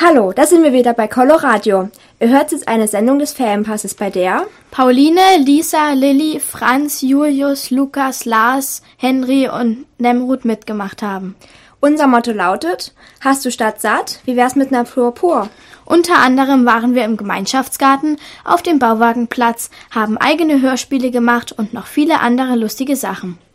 Hallo, da sind wir wieder bei Coloradio. Ihr hört jetzt eine Sendung des Ferienpasses, bei der Pauline, Lisa, Lilly, Franz, Julius, Lukas, Lars, Henry und Nemrut mitgemacht haben. Unser Motto lautet: Hast du Stadt satt? Wie wär's mit Natur pur? Unter anderem waren wir im Gemeinschaftsgarten, auf dem Bauwagenplatz, haben eigene Hörspiele gemacht und noch viele andere lustige Sachen.